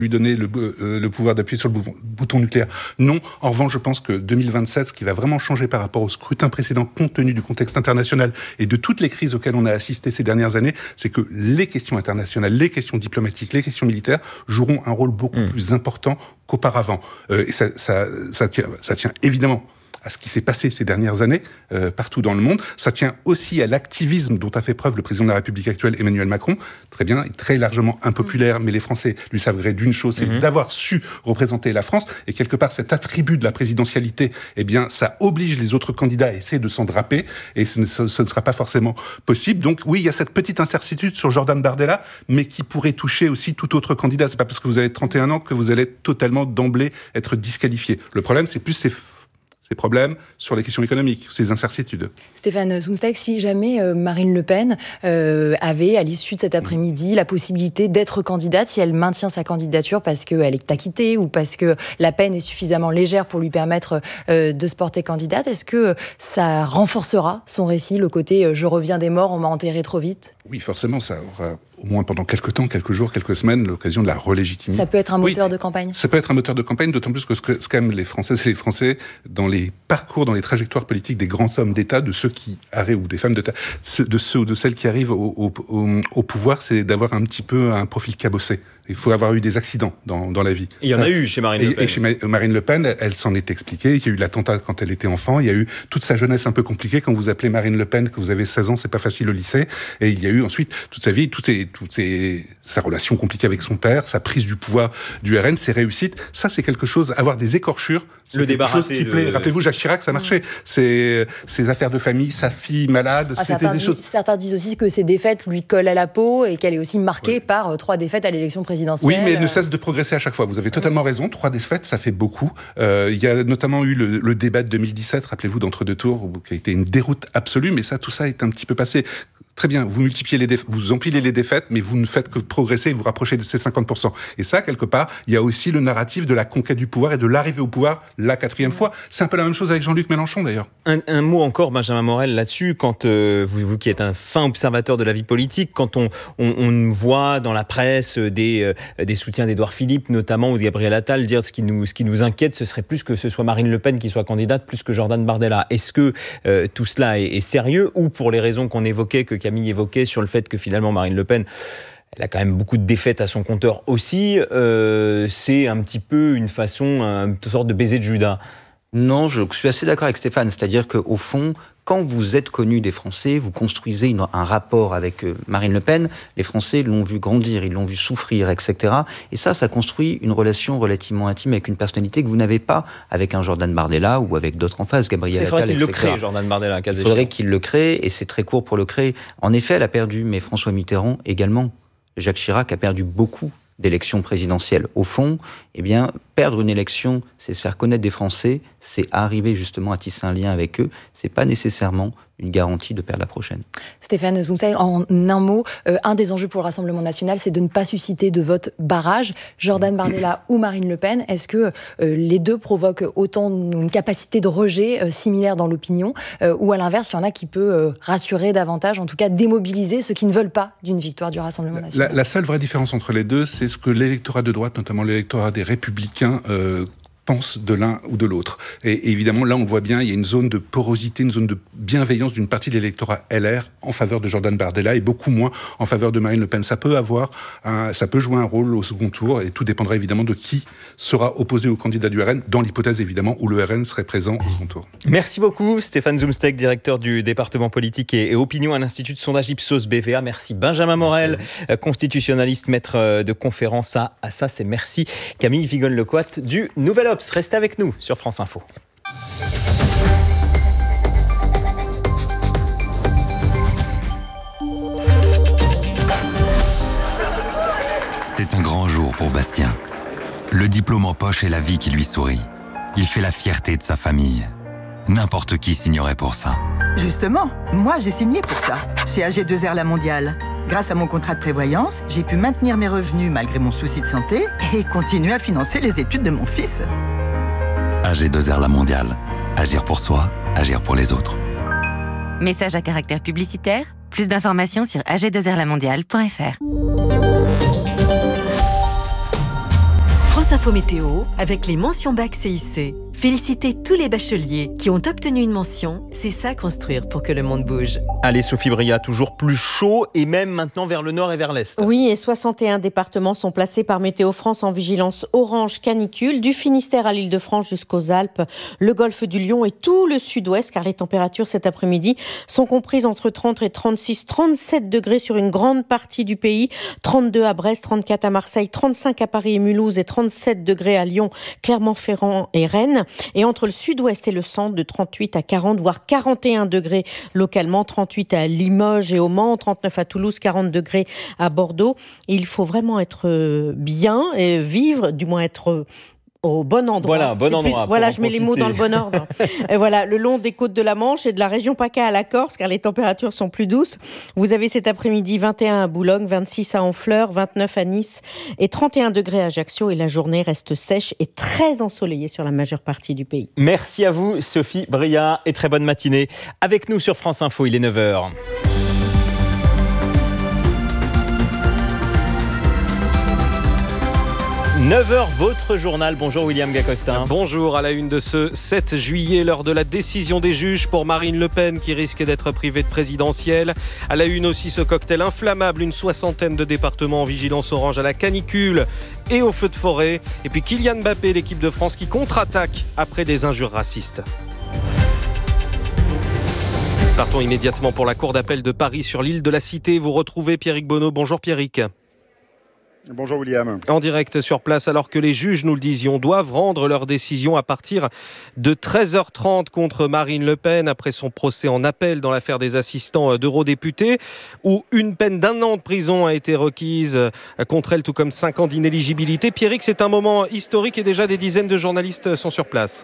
lui donner le pouvoir d'appuyer sur le bouton nucléaire. Non. En revanche, je pense que 2027, ce qui va vraiment changer par rapport au scrutin précédent, compte tenu du contexte international et de toutes les crises auxquelles on a assisté ces dernières années, c'est que les questions internationales, les questions diplomatiques, les questions militaires joueront un rôle beaucoup plus important qu'auparavant. Et ça tient évidemment à ce qui s'est passé ces dernières années partout dans le monde. Ça tient aussi à l'activisme dont a fait preuve le président de la République actuelle, Emmanuel Macron. Très bien, très largement impopulaire, mais les Français lui savent gré d'une chose, c'est d'avoir su représenter la France. Et quelque part, cet attribut de la présidentialité, eh bien, ça oblige les autres candidats à essayer de s'en draper, et ce ne sera pas forcément possible. Donc oui, il y a cette petite incertitude sur Jordan Bardella, mais qui pourrait toucher aussi tout autre candidat. C'est pas parce que vous avez 31 ans que vous allez totalement d'emblée être disqualifié. Le problème, c'est plus ces problèmes sur les questions économiques, ces incertitudes. Stéphane Zumsteg, si jamais Marine Le Pen avait, à l'issue de cet après-midi, la possibilité d'être candidate, si elle maintient sa candidature parce qu'elle est acquittée ou parce que la peine est suffisamment légère pour lui permettre de se porter candidate, est-ce que ça renforcera son récit, le côté « je reviens des morts, on m'a enterré trop vite » ? Oui, forcément, ça aura au moins pendant quelques temps, quelques jours, quelques semaines, l'occasion de la relégitimer. Ça peut être un moteur de campagne. Ça peut être un moteur de campagne, d'autant plus que ce qu'aiment les Françaises et les Français dans les parcours, dans les trajectoires politiques des grands hommes d'État, de ceux qui arrivent, ou des femmes d'État, de ceux ou de celles qui arrivent au pouvoir, c'est d'avoir un petit peu un profil cabossé. Il faut avoir eu des accidents dans la vie. Il y en a eu chez Marine Le Pen. Et chez Marine Le Pen, elle s'en est expliquée. Il y a eu l'attentat quand elle était enfant. Il y a eu toute sa jeunesse un peu compliquée. Quand vous appelez Marine Le Pen, que vous avez 16 ans, c'est pas facile au lycée. Et il y a eu ensuite toute sa vie, sa relation compliquée avec son père, sa prise du pouvoir du RN, ses réussites. Ça, c'est quelque chose. Avoir des écorchures, c'est le quelque chose qui plaît. Rappelez-vous, Jacques Chirac, ça marchait. Ses affaires de famille, sa fille malade, c'était des choses. Certains disent aussi que ces défaites lui collent à la peau et qu'elle est aussi marquée par 3 défaites à l'élection présidentielle. Oui, mais elle ne cesse de progresser à chaque fois. Vous avez totalement raison. 3 défaites, ça fait beaucoup. Il y a notamment eu le débat de 2017, rappelez-vous, d'entre-deux tours, qui a été une déroute absolue, mais tout ça est un petit peu passé. Très bien, vous multipliez vous empilez les défaites, mais vous ne faites que progresser et vous rapprocher de ces 50%. Et ça, quelque part, il y a aussi le narratif de la conquête du pouvoir et de l'arrivée au pouvoir la 4e fois. C'est un peu la même chose avec Jean-Luc Mélenchon, d'ailleurs. Un mot encore, Benjamin Morel, là-dessus, quand vous qui êtes un fin observateur de la vie politique, quand on voit dans la presse des soutiens d'Édouard Philippe, notamment, ou de Gabriel Attal, dire ce qui nous inquiète, ce serait plus que ce soit Marine Le Pen qui soit candidate, plus que Jordan Bardella. Est-ce que tout cela est sérieux, ou pour les raisons qu'on évoquait, que Camille évoquait, sur le fait que finalement Marine Le Pen, elle a quand même beaucoup de défaites à son compteur aussi, c'est un petit peu une sorte de baiser de Judas? Non, je suis assez d'accord avec Stéphane, c'est-à-dire qu'au fond, quand vous êtes connu des Français, vous construisez un rapport avec Marine Le Pen, les Français l'ont vu grandir, ils l'ont vu souffrir, etc. Et ça construit une relation relativement intime avec une personnalité que vous n'avez pas avec un Jordan Bardella ou avec d'autres en face, Gabriel Attal, etc. Il faudrait qu'il le crée, Jordan Bardella. Il faudrait qu'il le crée, et c'est très court pour le créer. En effet, elle a perdu, mais François Mitterrand également. Jacques Chirac a perdu beaucoup d'élections présidentielles. Au fond, perdre une élection, c'est se faire connaître des Français, c'est arriver justement à tisser un lien avec eux. C'est pas nécessairement une garantie de perdre la prochaine. Stéphane Zumsteg, en un mot, un des enjeux pour le Rassemblement national, c'est de ne pas susciter de vote barrage. Jordan Bardella ou Marine Le Pen, est-ce que les deux provoquent autant une capacité de rejet similaire dans l'opinion, ou à l'inverse, il y en a qui peut rassurer davantage, en tout cas démobiliser ceux qui ne veulent pas d'une victoire du Rassemblement national? La seule vraie différence entre les deux, c'est ce que l'électorat de droite, notamment l'électorat des Républicains, pense de l'un ou de l'autre. Et évidemment, là, on voit bien, il y a une zone de porosité, une zone de bienveillance d'une partie de l'électorat LR en faveur de Jordan Bardella et beaucoup moins en faveur de Marine Le Pen. Ça peut jouer un rôle au second tour, et tout dépendra évidemment de qui sera opposé au candidat du RN, dans l'hypothèse évidemment où le RN serait présent au second tour. Merci beaucoup Stéphane Zumsteg, directeur du département politique et opinion à l'Institut de sondage Ipsos BVA. Merci Benjamin Morel, constitutionnaliste, maître de conférence à Assas, et merci Camille Vigonne-Lecoat du Nouvel Obs. Restez avec nous sur France Info. C'est un grand jour pour Bastien. Le diplôme en poche et la vie qui lui sourit. Il fait la fierté de sa famille. N'importe qui signerait pour ça. Justement, moi j'ai signé pour ça, chez AG2R La Mondiale. Grâce à mon contrat de prévoyance, j'ai pu maintenir mes revenus malgré mon souci de santé et continuer à financer les études de mon fils. AG2R La Mondiale. Agir pour soi, agir pour les autres. Message à caractère publicitaire. Plus d'informations sur ag2rlamondiale.fr. France Info Météo avec les mentions bac CIC. Félicitez tous les bacheliers qui ont obtenu une mention. C'est ça construire pour que le monde bouge. Allez Sophie Bria, toujours plus chaud et même maintenant vers le nord et vers l'est. Oui, et 61 départements sont placés par Météo France en vigilance orange canicule, du Finistère à l'Île-de-France jusqu'aux Alpes, le golfe du Lion et tout le sud-ouest, car les températures cet après-midi sont comprises entre 30 et 36, 37 degrés sur une grande partie du pays, 32 à Brest, 34 à Marseille, 35 à Paris et Mulhouse et 37 degrés à Lyon, Clermont-Ferrand et Rennes. Et entre le sud-ouest et le centre, de 38 à 40, voire 41 degrés localement, 38 à Limoges et au Mans, 39 à Toulouse, 40 degrés à Bordeaux. Et il faut vraiment être bien et vivre, du moins être au bon endroit. Voilà, bon endroit. Voilà, je mets les mots dans le bon ordre. Et voilà, le long des côtes de la Manche et de la région PACA à la Corse, car les températures sont plus douces. Vous avez cet après-midi 21 à Boulogne, 26 à Honfleur, 29 à Nice et 31 degrés à Ajaccio. Et la journée reste sèche et très ensoleillée sur la majeure partie du pays. Merci à vous, Sophie Bria, et très bonne matinée. Avec nous sur France Info, il est 9h. 9h, votre journal. Bonjour William Gacosta. Bonjour, à la une de ce 7 juillet, lors de la décision des juges pour Marine Le Pen qui risque d'être privée de présidentielle. À la une aussi ce cocktail inflammable, une soixantaine de départements en vigilance orange à la canicule et au feu de forêt. Et puis Kylian Mbappé, l'équipe de France qui contre-attaque après des injures racistes. Partons immédiatement pour la cour d'appel de Paris sur l'île de la Cité. Vous retrouvez Pierrick Bonneau. Bonjour Pierrick. Bonjour William. En direct sur place, alors que les juges, nous le disions, doivent rendre leur décision à partir de 13h30 contre Marine Le Pen après son procès en appel dans l'affaire des assistants d'eurodéputés, où une peine d'1 an de prison a été requise contre elle, tout comme 5 ans d'inéligibilité. Pierrick, c'est un moment historique et déjà des dizaines de journalistes sont sur place.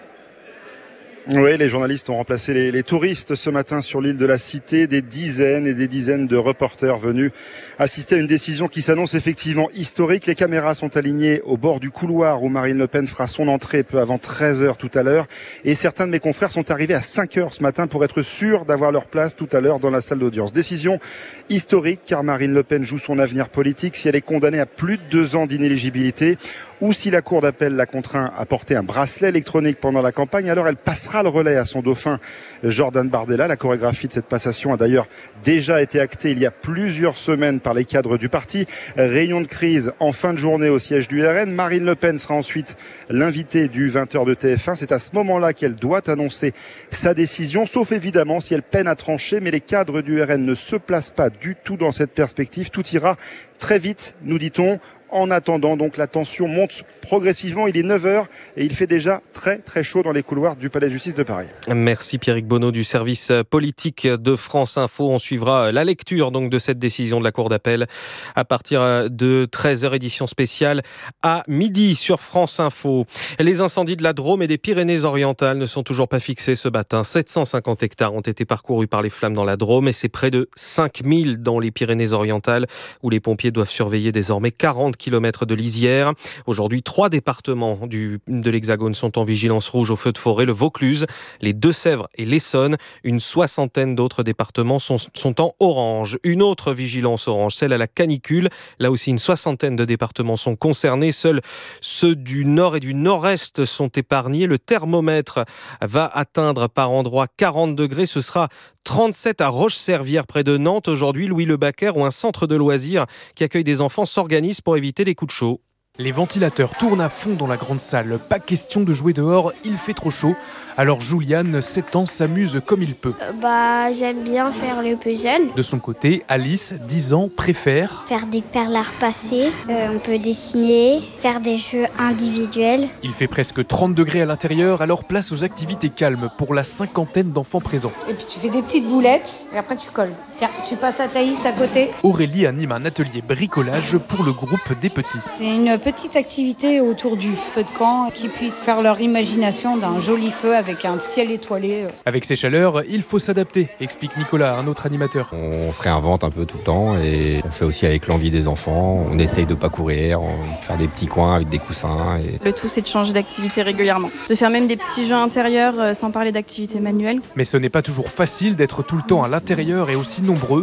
Oui, les journalistes ont remplacé les touristes ce matin sur l'île de la Cité. Des dizaines et des dizaines de reporters venus assister à une décision qui s'annonce effectivement historique. Les caméras sont alignées au bord du couloir où Marine Le Pen fera son entrée peu avant 13h tout à l'heure. Et certains de mes confrères sont arrivés à 5h ce matin pour être sûrs d'avoir leur place tout à l'heure dans la salle d'audience. Décision historique car Marine Le Pen joue son avenir politique si elle est condamnée à plus de 2 ans d'inéligibilité ou si la cour d'appel la contraint à porter un bracelet électronique pendant la campagne, alors elle passera le relais à son dauphin Jordan Bardella. La chorégraphie de cette passation a d'ailleurs déjà été actée il y a plusieurs semaines par les cadres du parti. Réunion de crise en fin de journée au siège du RN. Marine Le Pen sera ensuite l'invitée du 20h de TF1. C'est à ce moment-là qu'elle doit annoncer sa décision, sauf évidemment si elle peine à trancher. Mais les cadres du RN ne se placent pas du tout dans cette perspective. Tout ira très vite, nous dit-on. En attendant, donc, la tension monte progressivement. Il est 9h et il fait déjà très très chaud dans les couloirs du Palais de Justice de Paris. Merci Pierrick Bonneau du service politique de France Info. On suivra la lecture donc de cette décision de la Cour d'appel à partir de 13h, édition spéciale à midi sur France Info. Les incendies de la Drôme et des Pyrénées-Orientales ne sont toujours pas fixés ce matin. 750 hectares ont été parcourus par les flammes dans la Drôme et c'est près de 5000 dans les Pyrénées-Orientales où les pompiers doivent surveiller désormais 40 km de lisière. Aujourd'hui, 3 départements de l'Hexagone sont en vigilance rouge au feu de forêt, le Vaucluse, les Deux-Sèvres et l'Essonne. Une soixantaine d'autres départements sont en orange. Une autre vigilance orange, celle à la canicule. Là aussi, une soixantaine de départements sont concernés. Seuls ceux du nord et du nord-est sont épargnés. Le thermomètre va atteindre par endroits 40 degrés. Ce sera 37 à Roche-Servière, près de Nantes. Aujourd'hui, Louis Le Bacquer, où un centre de loisirs qui accueille des enfants s'organise pour éviter les coups de chaud. Les ventilateurs tournent à fond dans la grande salle. Pas question de jouer dehors, il fait trop chaud. Alors Juliane, 7 ans, s'amuse comme il peut. J'aime bien faire le puzzle. De son côté, Alice, 10 ans, préfère faire des perles à repasser. On peut dessiner, faire des jeux individuels. Il fait presque 30 degrés à l'intérieur, alors place aux activités calmes pour la 50aine d'enfants présents. Et puis tu fais des petites boulettes et après tu colles. Tiens, tu passes à Thaïs à côté. Aurélie anime un atelier bricolage pour le groupe des petits. C'est une petite activité autour du feu de camp qui puisse faire leur imagination d'un joli feu avec un ciel étoilé. Avec ces chaleurs, il faut s'adapter, explique Nicolas, un autre animateur. On se réinvente un peu tout le temps et on fait aussi avec l'envie des enfants. On essaye de pas courir, faire des petits coins avec des coussins. Le tout, c'est de changer d'activité régulièrement. De faire même des petits jeux intérieurs sans parler d'activité manuelle. Mais ce n'est pas toujours facile d'être tout le temps à l'intérieur et aussi nombreux.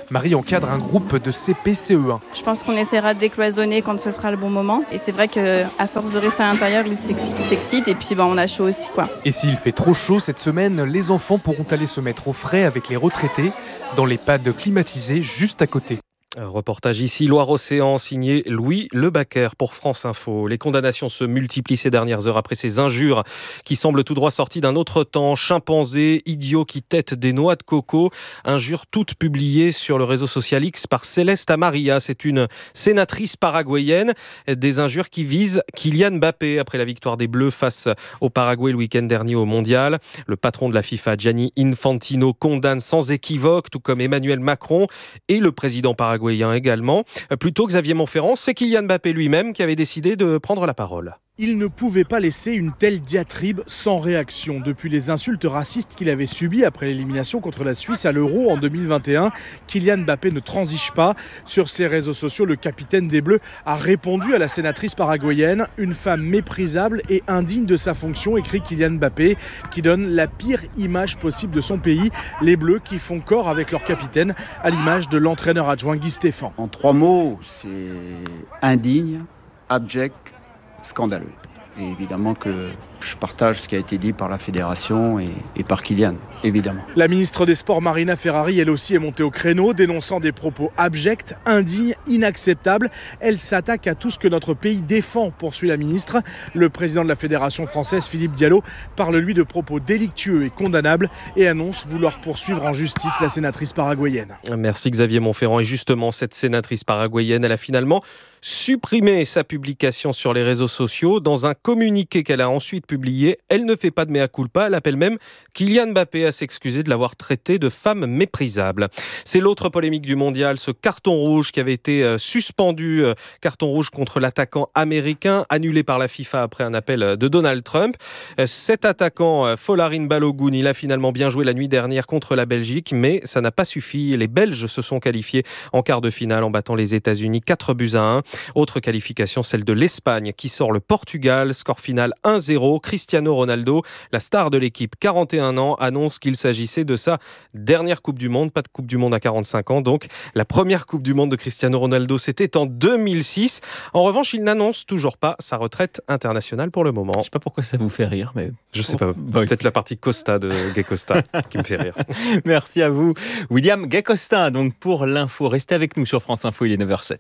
Marie encadre un groupe de CP-CE1. Je pense qu'on essaiera de décloisonner quand ce sera le bon moment. Et c'est vrai qu'à force de rester à l'intérieur, ils s'excitent. Et puis on a chaud aussi, quoi. Et s'il fait trop chaud cette semaine, les enfants pourront aller se mettre au frais avec les retraités dans les pads climatisés juste à côté. Reportage ici, Loire-Océan, signé Louis Lebaquer pour France Info. Les condamnations se multiplient ces dernières heures après ces injures qui semblent tout droit sorties d'un autre temps. Chimpanzés, idiots qui têtent des noix de coco. Injures toutes publiées sur le réseau social X par Céleste Amaria. C'est une sénatrice paraguayenne. Des injures qui visent Kylian Mbappé après la victoire des Bleus face au Paraguay le week-end dernier au Mondial. Le patron de la FIFA, Gianni Infantino, condamne sans équivoque, tout comme Emmanuel Macron et le président paraguayen également. Plutôt Xavier Monferrand, c'est Kylian Mbappé lui-même qui avait décidé de prendre la parole. Il ne pouvait pas laisser une telle diatribe sans réaction. Depuis les insultes racistes qu'il avait subies après l'élimination contre la Suisse à l'Euro en 2021, Kylian Mbappé ne transige pas. Sur ses réseaux sociaux, le capitaine des Bleus a répondu à la sénatrice paraguayenne. Une femme méprisable et indigne de sa fonction, écrit Kylian Mbappé, qui donne la pire image possible de son pays. Les Bleus qui font corps avec leur capitaine, à l'image de l'entraîneur adjoint Guy Stéphane. En 3 mots, c'est indigne, abject, scandaleux. Et évidemment que je partage ce qui a été dit par la fédération et par Kylian, évidemment. La ministre des Sports, Marina Ferrari, elle aussi est montée au créneau, dénonçant des propos abjects, indignes, inacceptables. Elle s'attaque à tout ce que notre pays défend, poursuit la ministre. Le président de la fédération française, Philippe Diallo, parle lui de propos délictueux et condamnables et annonce vouloir poursuivre en justice la sénatrice paraguayenne. Merci Xavier Monferrand. Et justement, cette sénatrice paraguayenne, elle a finalement supprimé sa publication sur les réseaux sociaux. Dans un communiqué qu'elle a ensuite publié, elle ne fait pas de mea culpa, elle appelle même Kylian Mbappé à s'excuser de l'avoir traité de femme méprisable. C'est l'autre polémique du mondial, ce carton rouge qui avait été suspendu, carton rouge contre l'attaquant américain, annulé par la FIFA après un appel de Donald Trump. Cet attaquant, Folarin Balogun, il a finalement bien joué la nuit dernière contre la Belgique, mais ça n'a pas suffi. Les Belges se sont qualifiés en quart de finale en battant les États-Unis 4-1. Autre qualification, celle de l'Espagne qui sort le Portugal, score final 1-0. Cristiano Ronaldo, la star de l'équipe, 41 ans, annonce qu'il s'agissait de sa dernière Coupe du Monde. Pas de Coupe du Monde à 45 ans, donc la première Coupe du Monde de Cristiano Ronaldo, c'était en 2006. En revanche, il n'annonce toujours pas sa retraite internationale pour le moment. Je ne sais pas pourquoi ça vous fait rire, mais... Je sais pas, peut-être la partie Costa de Gay Costa qui me fait rire. Merci à vous, William Gay Costa. Donc pour l'info, restez avec nous sur France Info, il est 9h07.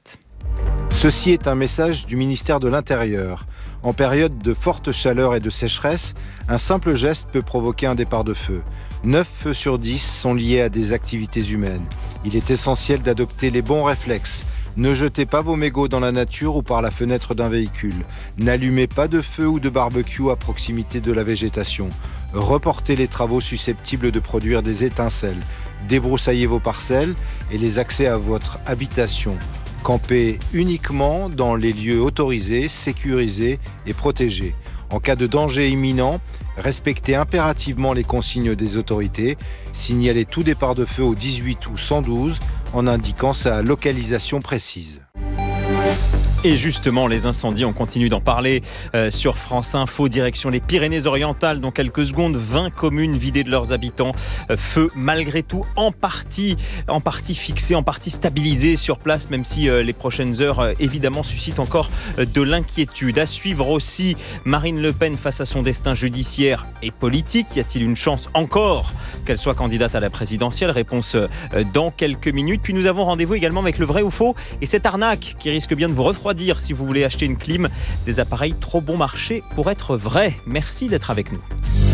Ceci est un message du ministère de l'Intérieur. En période de forte chaleur et de sécheresse, un simple geste peut provoquer un départ de feu. 9 feux sur 10 sont liés à des activités humaines. Il est essentiel d'adopter les bons réflexes. Ne jetez pas vos mégots dans la nature ou par la fenêtre d'un véhicule. N'allumez pas de feu ou de barbecue à proximité de la végétation. Reportez les travaux susceptibles de produire des étincelles. Débroussaillez vos parcelles et les accès à votre habitation. Campez uniquement dans les lieux autorisés, sécurisés et protégés. En cas de danger imminent, respectez impérativement les consignes des autorités. Signalez tout départ de feu au 18 ou 112 en indiquant sa localisation précise. Et justement, les incendies, on continue d'en parler sur France Info, direction les Pyrénées-Orientales. Dans quelques secondes, 20 communes vidées de leurs habitants. Feu, malgré tout, en partie fixé, en partie stabilisé sur place, même si les prochaines heures, évidemment, suscitent encore de l'inquiétude. À suivre aussi, Marine Le Pen face à son destin judiciaire et politique. Y a-t-il une chance encore qu'elle soit candidate à la présidentielle? Réponse dans quelques minutes. Puis nous avons rendez-vous également avec le vrai ou faux et cette arnaque qui risque bien de vous refroidir si vous voulez acheter une clim, des appareils trop bon marché pour être vrais. Merci d'être avec nous.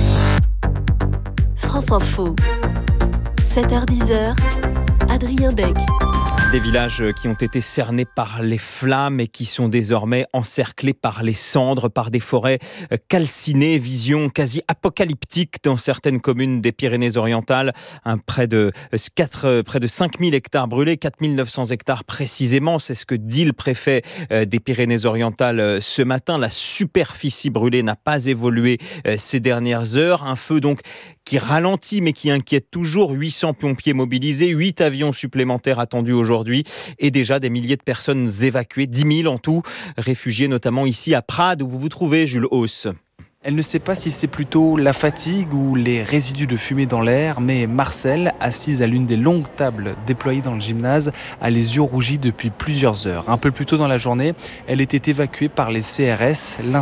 France Info, 7h-10h, Adrien Dec. Des villages qui ont été cernés par les flammes et qui sont désormais encerclés par les cendres, par des forêts calcinées, vision quasi apocalyptique dans certaines communes des Pyrénées-Orientales. Près de 5000 hectares brûlés, 4900 hectares précisément, c'est ce que dit le préfet des Pyrénées-Orientales ce matin. La superficie brûlée n'a pas évolué ces dernières heures. Un feu donc qui ralentit mais qui inquiète toujours. 800 pompiers mobilisés, 8 avions supplémentaires attendus aujourd'hui et déjà des milliers de personnes évacuées, 10 000 en tout, réfugiés notamment ici à Prades où vous vous trouvez, Jules Hauss. Elle ne sait pas si c'est plutôt la fatigue ou les résidus de fumée dans l'air, mais Marcel, assise à l'une des longues tables déployées dans le gymnase, a les yeux rougis depuis plusieurs heures. Un peu plus tôt dans la journée, elle était évacuée par les CRS.